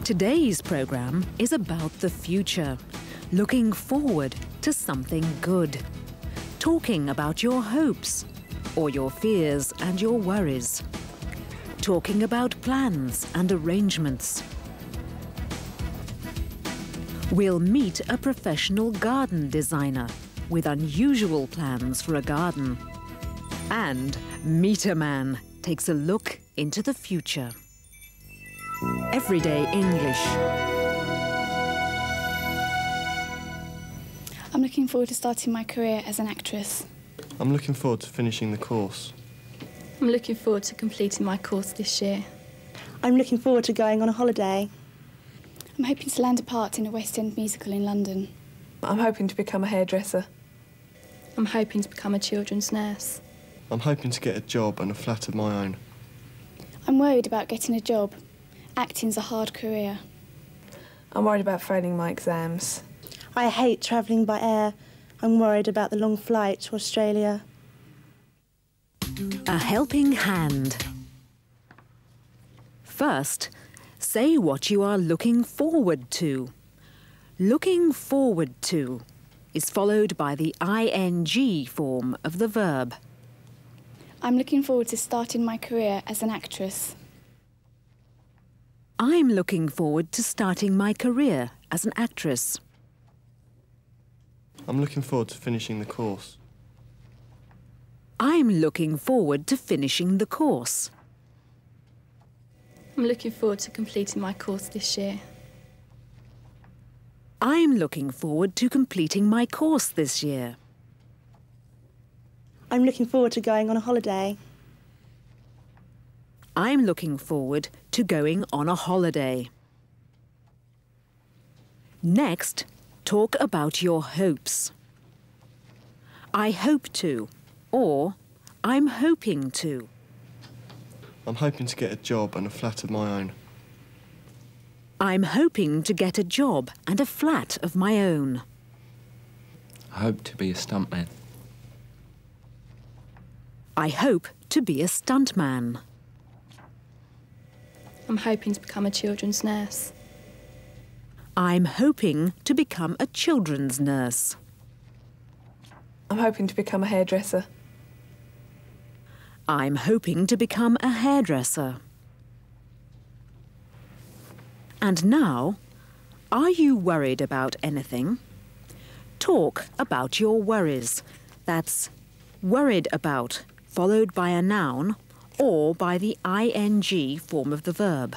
Today's program is about the future, looking forward to something good, talking about your hopes, or your fears and your worries, talking about plans and arrangements. We'll meet a professional garden designer with unusual plans for a garden. And Meter Man takes a look into the future. Everyday English. I'm looking forward to starting my career as an actress. I'm looking forward to finishing the course. I'm looking forward to completing my course this year. I'm looking forward to going on a holiday. I'm hoping to land a part in a West End musical in London. I'm hoping to become a hairdresser. I'm hoping to become a children's nurse. I'm hoping to get a job and a flat of my own. I'm worried about getting a job. Acting's a hard career. I'm worried about failing my exams. I hate travelling by air. I'm worried about the long flight to Australia. A helping hand. First, say what you are looking forward to. Looking forward to is followed by the ing form of the verb. I'm looking forward to starting my career as an actress. I'm looking forward to starting my career as an actress. I'm looking forward to finishing the course. I'm looking forward to finishing the course. I'm looking forward to completing my course this year. I'm looking forward to completing my course this year. I'm looking forward to going on a holiday. I'm looking forward to going on a holiday. Next, talk about your hopes. I hope to, or I'm hoping to. I'm hoping to get a job and a flat of my own. I'm hoping to get a job and a flat of my own. I hope to be a stuntman. I hope to be a stuntman. I'm hoping to become a children's nurse. I'm hoping to become a children's nurse. I'm hoping to become a hairdresser. I'm hoping to become a hairdresser. And now, are you worried about anything? Talk about your worries. That's worried about, followed by a noun, or by the ing form of the verb.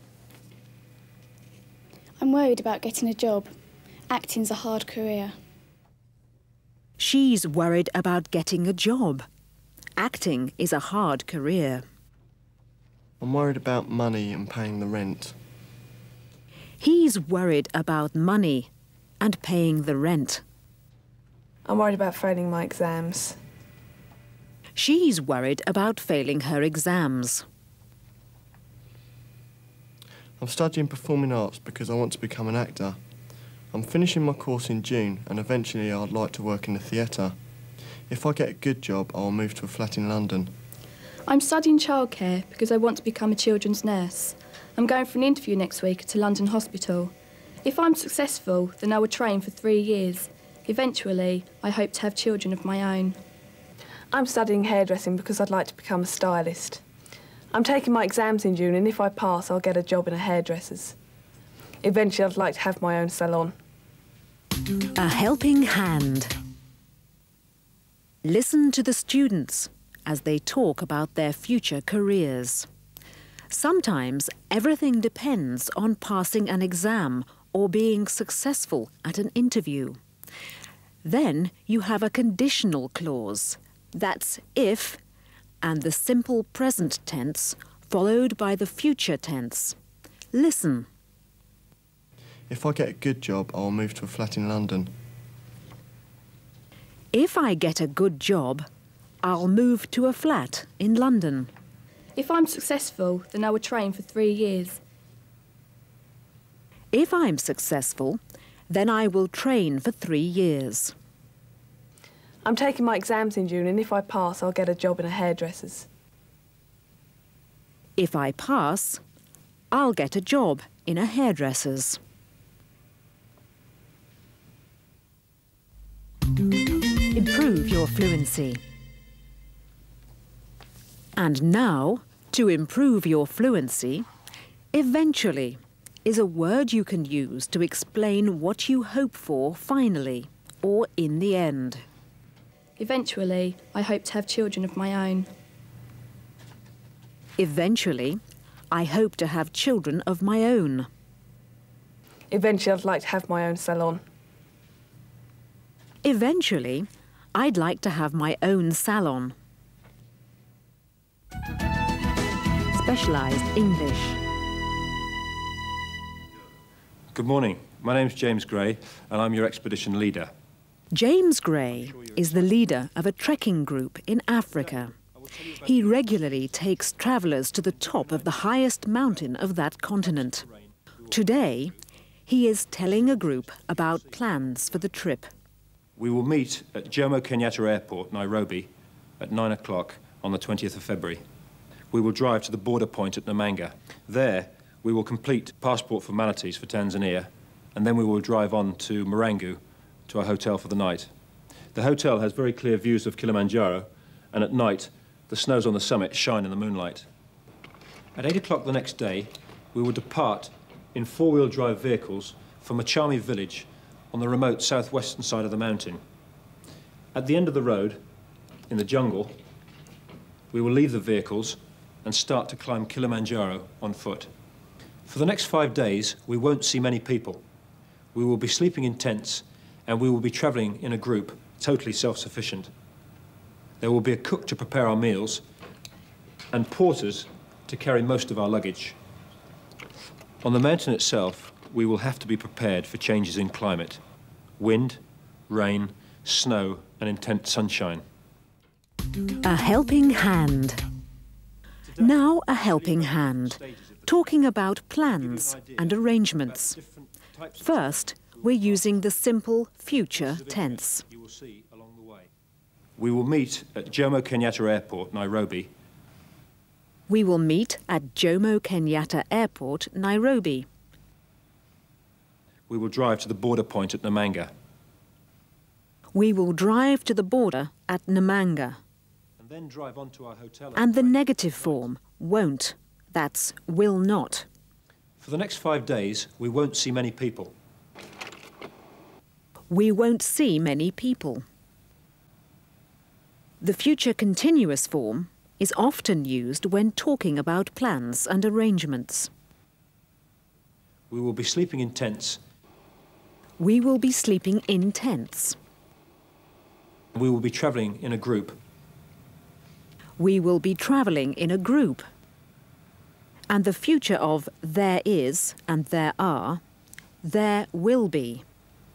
I'm worried about getting a job. Acting's a hard career. She's worried about getting a job. Acting is a hard career. I'm worried about money and paying the rent. He's worried about money and paying the rent. I'm worried about failing my exams. She's worried about failing her exams. I'm studying performing arts because I want to become an actor. I'm finishing my course in June and eventually I'd like to work in a theatre. If I get a good job, I'll move to a flat in London. I'm studying childcare because I want to become a children's nurse. I'm going for an interview next week at a London hospital. If I'm successful, then I will train for 3 years. Eventually, I hope to have children of my own. I'm studying hairdressing because I'd like to become a stylist. I'm taking my exams in June and if I pass, I'll get a job in a hairdresser's. Eventually, I'd like to have my own salon. A helping hand. Listen to the students as they talk about their future careers. Sometimes everything depends on passing an exam or being successful at an interview. Then you have a conditional clause. That's if, and the simple present tense followed by the future tense. Listen. If I get a good job, I'll move to a flat in London. If I get a good job, I'll move to a flat in London. If I'm successful, then I will train for 3 years. If I'm successful, then I will train for 3 years. I'm taking my exams in June and if I pass, I'll get a job in a hairdresser's. If I pass, I'll get a job in a hairdresser's. Improve your fluency. And now, to improve your fluency, eventually is a word you can use to explain what you hope for finally, or in the end. Eventually, I hope to have children of my own. Eventually, I hope to have children of my own. Eventually, I'd like to have my own salon. Eventually, I'd like to have my own salon. Specialised English. Good morning. My name's James Gray, and I'm your expedition leader. James Gray is the leader of a trekking group in Africa. He regularly takes travellers to the top of the highest mountain of that continent. Today, he is telling a group about plans for the trip. We will meet at Jomo Kenyatta Airport, Nairobi, at 9 o'clock on the 20th of February. We will drive to the border point at Namanga. There, we will complete passport formalities for Tanzania, and then we will drive on to Marangu, to our hotel for the night. The hotel has very clear views of Kilimanjaro, and at night, the snows on the summit shine in the moonlight. At 8 o'clock the next day, we will depart in four-wheel drive vehicles for Machami village on the remote southwestern side of the mountain. At the end of the road, in the jungle, we will leave the vehicles and start to climb Kilimanjaro on foot. For the next 5 days, we won't see many people. We will be sleeping in tents, and we will be travelling in a group, totally self-sufficient. There will be a cook to prepare our meals, and porters to carry most of our luggage. On the mountain itself, we will have to be prepared for changes in climate. Wind, rain, snow, and intense sunshine. A helping hand. Now a helping hand, talking about plans and arrangements. First, we're using the simple future tense. We will meet at Jomo Kenyatta Airport, Nairobi. We will meet at Jomo Kenyatta Airport, Nairobi. We will drive to the border point at Namanga. We will drive to the border at Namanga. And then drive on to our hotel. And the negative form, won't. That's will not. For the next 5 days, we won't see many people. We won't see many people. The future continuous form is often used when talking about plans and arrangements. We will be sleeping in tents. We will be sleeping in tents. We will be travelling in a group. We will be travelling in a group. And the future of there is and there are, there will be.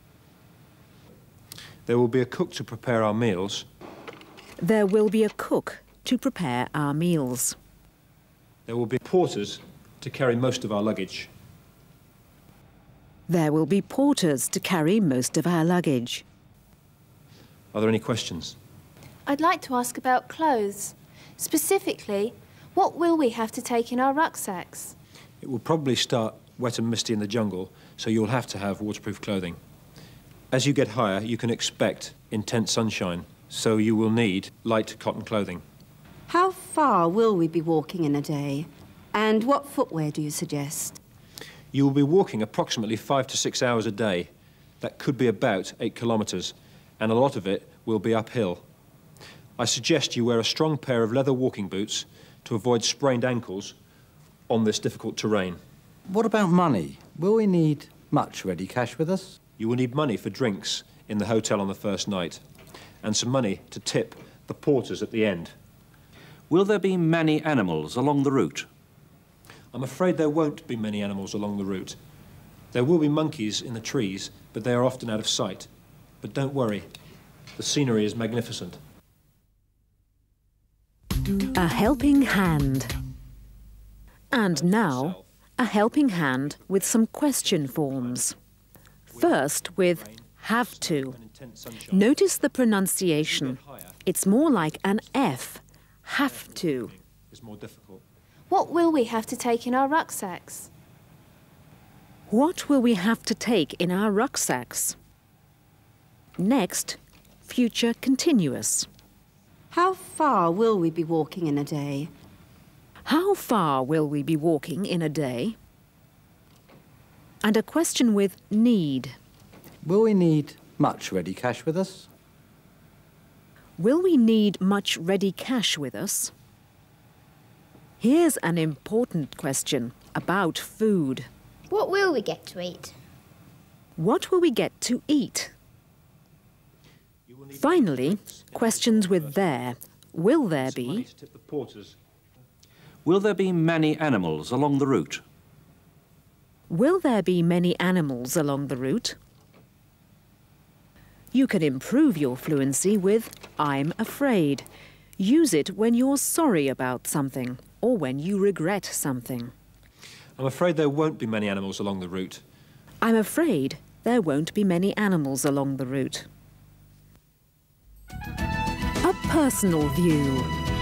There will be a cook to prepare our meals. There will be a cook to prepare our meals. There will be porters to carry most of our luggage. There will be porters to carry most of our luggage. Are there any questions? I'd like to ask about clothes. Specifically, what will we have to take in our rucksacks? It will probably start wet and misty in the jungle, so you'll have to have waterproof clothing. As you get higher, you can expect intense sunshine, so you will need light cotton clothing. How far will we be walking in a day? And what footwear do you suggest? You will be walking approximately 5 to 6 hours a day. That could be about 8 kilometres, and a lot of it will be uphill. I suggest you wear a strong pair of leather walking boots to avoid sprained ankles on this difficult terrain. What about money? Will we need much ready cash with us? You will need money for drinks in the hotel on the first night, and some money to tip the porters at the end. Will there be many animals along the route? I'm afraid there won't be many animals along the route. There will be monkeys in the trees, but they are often out of sight. But don't worry, the scenery is magnificent. A helping hand. And now, a helping hand with some question forms. First with have to. Notice the pronunciation. It's more like an F. Have to. Is more difficult. What will we have to take in our rucksacks? What will we have to take in our rucksacks? Next, future continuous. How far will we be walking in a day? How far will we be walking in a day? And a question with need. Will we need much ready cash with us? Will we need much ready cash with us? Here's an important question about food. What will we get to eat? What will we get to eat? Finally, questions with there. Will there be? Will there be many animals along the route? Will there be many animals along the route? You can improve your fluency with I'm afraid. Use it when you're sorry about something or when you regret something. I'm afraid there won't be many animals along the route. I'm afraid there won't be many animals along the route. A personal view.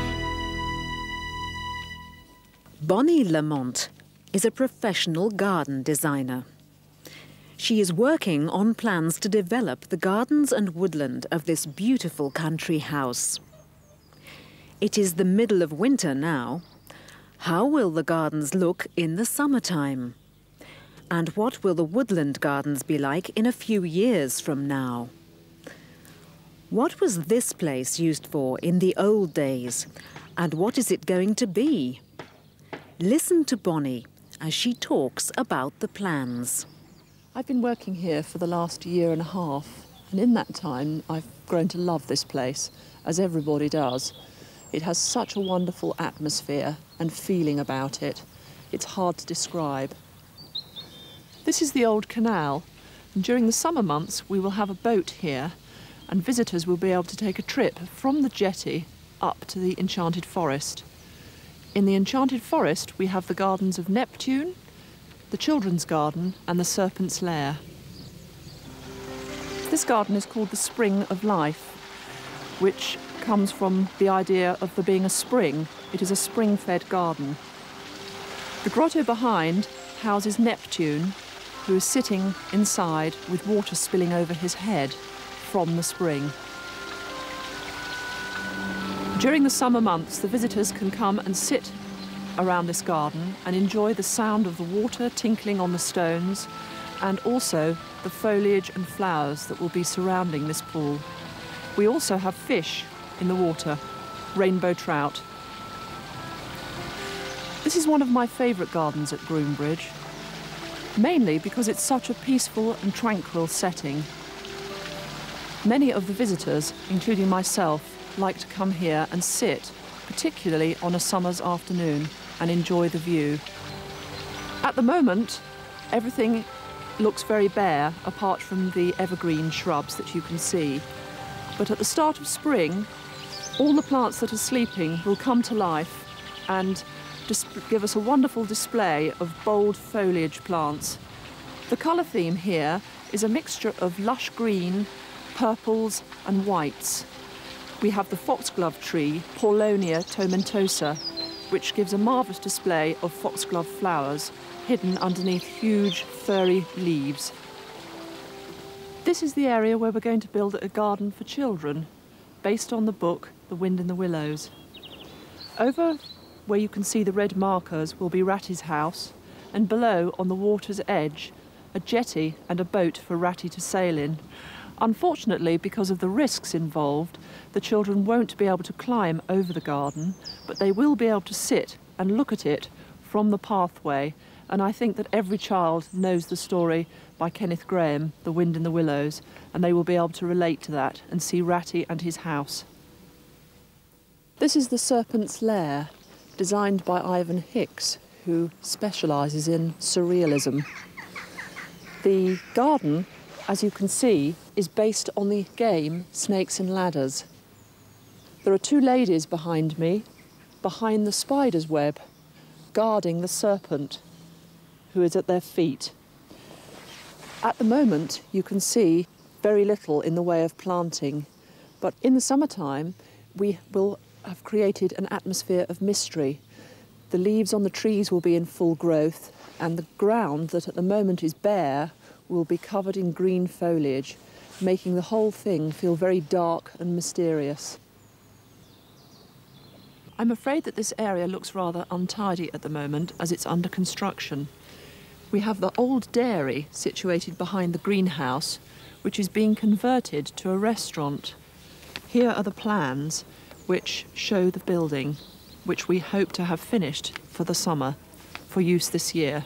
Bonnie Lamont is a professional garden designer. She is working on plans to develop the gardens and woodland of this beautiful country house. It is the middle of winter now. How will the gardens look in the summertime? And what will the woodland gardens be like in a few years from now? What was this place used for in the old days? And what is it going to be? Listen to Bonnie as she talks about the plans. I've been working here for the last year and a half, and in that time I've grown to love this place, as everybody does. It has such a wonderful atmosphere and feeling about it. It's hard to describe. This is the old canal, and during the summer months we will have a boat here, and visitors will be able to take a trip from the jetty up to the Enchanted Forest. In the Enchanted Forest we have the gardens of Neptune, the Children's Garden and the Serpent's Lair. This garden is called the Spring of Life, which comes from the idea of there being a spring. It is a spring-fed garden. The grotto behind houses Neptune, who is sitting inside with water spilling over his head from the spring. During the summer months, the visitors can come and sit around this garden and enjoy the sound of the water tinkling on the stones and also the foliage and flowers that will be surrounding this pool. We also have fish in the water, rainbow trout. This is one of my favourite gardens at Groombridge, mainly because it's such a peaceful and tranquil setting. Many of the visitors, including myself, like to come here and sit, particularly on a summer's afternoon, and enjoy the view. At the moment, everything looks very bare, apart from the evergreen shrubs that you can see. But at the start of spring, all the plants that are sleeping will come to life and give us a wonderful display of bold foliage plants. The colour theme here is a mixture of lush green, purples and whites. We have the foxglove tree, Paulownia tomentosa, which gives a marvellous display of foxglove flowers hidden underneath huge furry leaves. This is the area where we're going to build a garden for children, based on the book The Wind in the Willows. Over where you can see the red markers will be Ratty's house, and below, on the water's edge, a jetty and a boat for Ratty to sail in. Unfortunately, because of the risks involved, the children won't be able to climb over the garden, but they will be able to sit and look at it from the pathway. And I think that every child knows the story by Kenneth Grahame, The Wind in the Willows, and they will be able to relate to that and see Ratty and his house. This is the Serpent's Lair, designed by Ivan Hicks, who specialises in surrealism. The garden, as you can see, is based on the game Snakes and Ladders. There are two ladies behind me, behind the spider's web, guarding the serpent, who is at their feet. At the moment, you can see very little in the way of planting, but in the summertime, we will have created an atmosphere of mystery. The leaves on the trees will be in full growth, and the ground that at the moment is bare will be covered in green foliage, making the whole thing feel very dark and mysterious. I'm afraid that this area looks rather untidy at the moment as it's under construction. We have the old dairy situated behind the greenhouse, which is being converted to a restaurant. Here are the plans which show the building, which we hope to have finished for the summer, for use this year.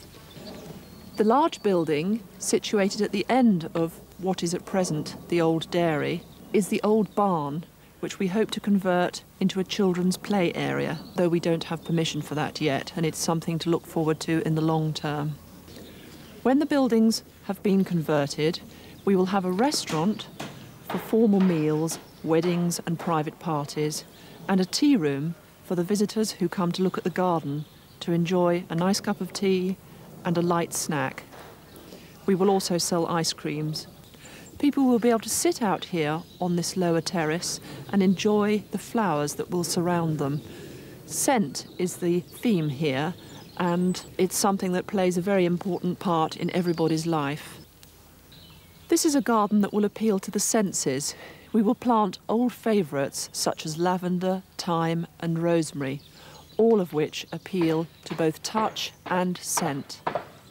The large building, situated at the end of what is at present the old dairy, is the old barn, which we hope to convert into a children's play area, though we don't have permission for that yet, and it's something to look forward to in the long term. When the buildings have been converted, we will have a restaurant for formal meals, weddings and private parties, and a tea room for the visitors who come to look at the garden to enjoy a nice cup of tea and a light snack. We will also sell ice creams. People will be able to sit out here on this lower terrace and enjoy the flowers that will surround them. Scent is the theme here, and it's something that plays a very important part in everybody's life. This is a garden that will appeal to the senses. We will plant old favourites such as lavender, thyme and rosemary, all of which appeal to both touch and scent.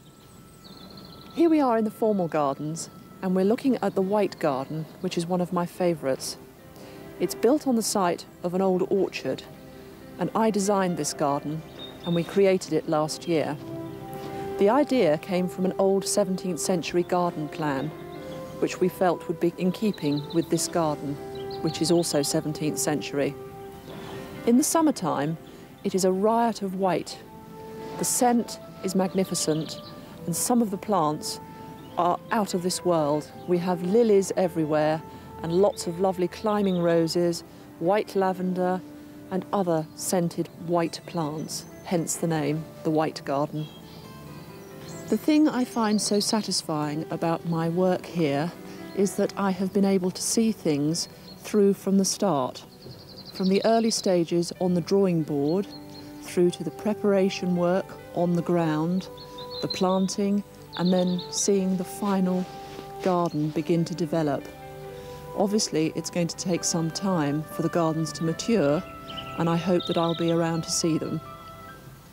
Here we are in the formal gardens, and we're looking at the White Garden, which is one of my favourites. It's built on the site of an old orchard, and I designed this garden, and we created it last year. The idea came from an old 17th century garden plan, which we felt would be in keeping with this garden, which is also 17th century. In the summertime, it is a riot of white. The scent is magnificent, and some of the plants are out of this world. We have lilies everywhere and lots of lovely climbing roses, white lavender and other scented white plants, hence the name, the White Garden. The thing I find so satisfying about my work here is that I have been able to see things through from the start, from the early stages on the drawing board through to the preparation work on the ground, the planting, and then seeing the final garden begin to develop. Obviously, it's going to take some time for the gardens to mature, and I hope that I'll be around to see them.